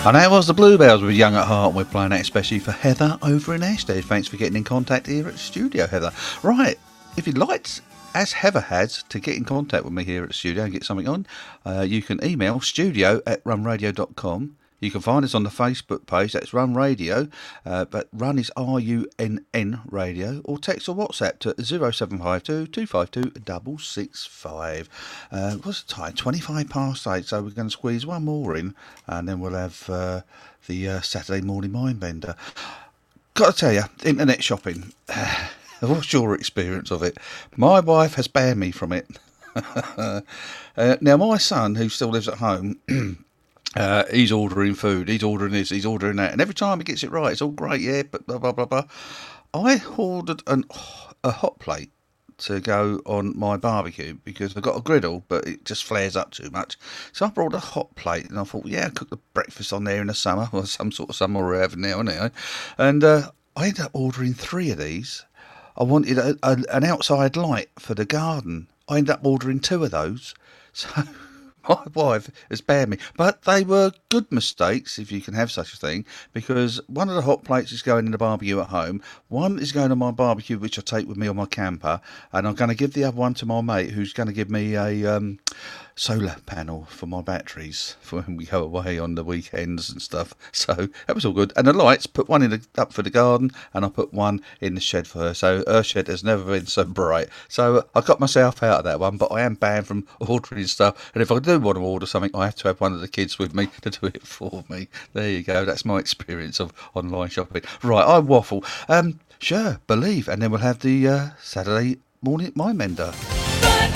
And that was the Bluebells with Young at Heart. We're playing that especially for Heather over in Ashtead. Thanks for getting in contact here at the studio, Heather. Right, if you'd like, as Heather has, to get in contact with me here at the studio and get something on, you can email studio@runradio.com. You can find us on the Facebook page, that's Run Radio, but Run is RUNN Radio, or text or WhatsApp to 0752 252 665. What's the time? 25 past 8, so we're going to squeeze one more in, and then we'll have the Saturday Morning Mindbender. Got to tell you, internet shopping, what's your experience of it? My wife has banned me from it. Now, my son, who still lives at home, he's ordering food, he's ordering this, he's ordering that, and every time he gets it right, it's all great, yeah, but blah, blah, blah, blah. I ordered a hot plate to go on my barbecue because I've got a griddle, but it just flares up too much. So I brought a hot plate, and I thought, yeah, I'll cook the breakfast on there in the summer, or some sort of summer we're having now, anyway. And I ended up ordering 3 of these. I wanted an outside light for the garden. I ended up ordering 2 of those. So my wife has banned me. But they were good mistakes, if you can have such a thing, because one of the hot plates is going in the barbecue at home, one is going on my barbecue, which I take with me on my camper, and I'm going to give the other one to my mate, who's going to give me a solar panel for my batteries for when we go away on the weekends and stuff. So that was all good. And the lights, put one up for the garden, and I put one in the shed for her. So her shed has never been so bright. So I got myself out of that one, but I am banned from ordering stuff. And if I do want to order something, I have to have one of the kids with me to do it for me. There you go. That's my experience of online shopping. Right, I waffle. Sure, Believe. And then we'll have the Saturday Morning Mindbender.